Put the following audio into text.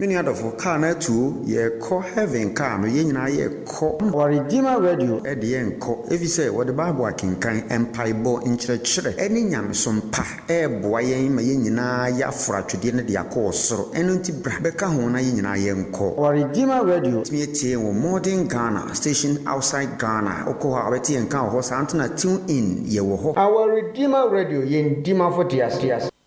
Many other for car na too, ye call heaven car, no yen na ye call or Redeemer Radio at the end call. If you say what the Bible can kind empire bo in church, any yam some pa, boy, my yen ya fra to dinner the call so, and unti Becca Hona yen call or Redeemer Radio, me or modern Ghana, station outside Ghana, Okoha, Betty and Cow, Santana tune in, ye will hope. Our Redeemer Radio, yen Dima for Tias.